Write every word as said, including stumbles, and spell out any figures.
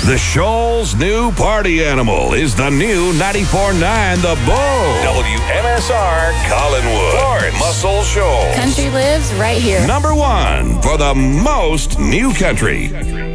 The Shoals' new party animal is the new ninety-four point nine The Bull. W M S R Collinwood. Florence. Muscle Shoals. Country lives right here. Number one for the most new country.